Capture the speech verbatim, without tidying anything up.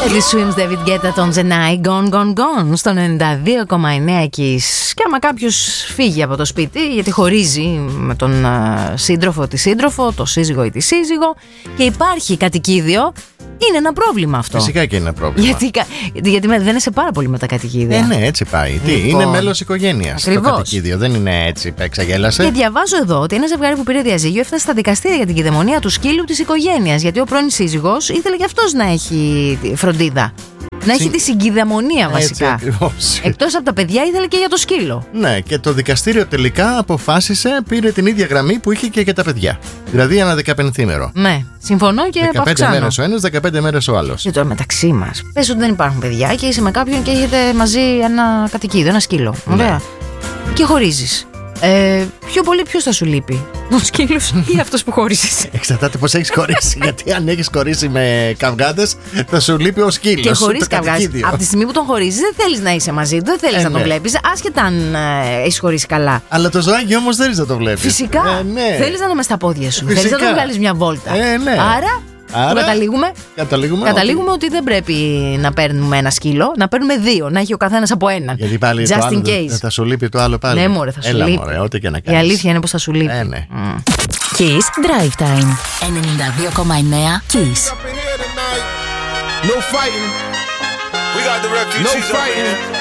Teddy Swims, David Guetta, τον Zenai, Gone, Gone, Gone στο ενενήντα δύο κόμμα εννέα Kiss. Και άμα κάποιος φύγει από το σπίτι γιατί χωρίζει με τον uh, σύντροφο, τη σύντροφο, το σύζυγο ή τη σύζυγο και υπάρχει κατοικίδιο, είναι ένα πρόβλημα αυτό. Φυσικά και είναι ένα πρόβλημα. Γιατί, γιατί δεν είσαι πάρα πολύ με τα κατοικίδια. Ε, ναι, έτσι πάει. Τι, λοιπόν, είναι μέλος οικογένειας. Το κατοικίδιο δεν είναι έτσι, εξαγέλασε. Και διαβάζω εδώ ότι ένα ζευγάρι που πήρε διαζύγιο έφτασε στα δικαστήρια για την κυδαιμονία του σκύλου της οικογένειας. Γιατί ο πρώην σύζυγος ήθελε και αυτός να έχει φροντίδα. Να έχει τη συγκυδαιμονία βασικά. Εκτός από τα παιδιά ήθελε και για το σκύλο. Ναι, και το δικαστήριο τελικά αποφάσισε, πήρε την ίδια γραμμή που είχε και για τα παιδιά. Δηλαδή ένα δεκαπενθήμερο. Ναι, συμφωνώ και δεκαπέντε επαυξάνω. μέρες ο ένας, δεκαπέντε μέρες ο άλλος. Και τώρα μεταξύ μας, πες ότι δεν υπάρχουν παιδιά και είσαι με κάποιον και έχετε μαζί ένα κατοικίδιο, ένα σκύλο. Ωραία. Ναι. Και χωρίζεις. Ε, πιο πολύ ποιος θα σου λείπει, ο σκύλος ή αυτός που χώρισες? Εξαρτάται πως έχεις χωρίσει. Γιατί αν έχεις χωρίσει με καυγάδες, θα σου λείπει ο σκύλος. Και χωρίς καυγάδες. Από τη στιγμή που τον χωρίζεις, δεν θέλεις να είσαι μαζί του, δεν θέλεις ε, να τον ναι. βλέπεις, άσχετα αν ε, έχεις χωρίσει καλά. Αλλά το ζωάκι όμως θέλεις να το βλέπεις. Φυσικά. Ε, ναι. Θέλεις να είναι μες στα πόδια σου. Θέλεις να τον βγάλεις μια βόλτα. Ε, ναι. Άρα. Άρα, καταλήγουμε, καταλήγουμε, καταλήγουμε ότι... ότι δεν πρέπει να παίρνουμε ένα σκύλο, να παίρνουμε δύο, να έχει ο καθένας από έναν. Γιατί πάλι Just το άλλο in case. θα, θα σου λείπει το άλλο πάλι. Ναι, μωρέ, θα σου Έλα, λείπει. Μωρέ, ό,τι και να κάνεις. Η αλήθεια είναι πως θα σου λείπει. Ε, ναι. Mm. Kiss Drive Time ενενήντα δύο κόμμα εννέα Kiss. No fighting. We got the refugees. No fighting.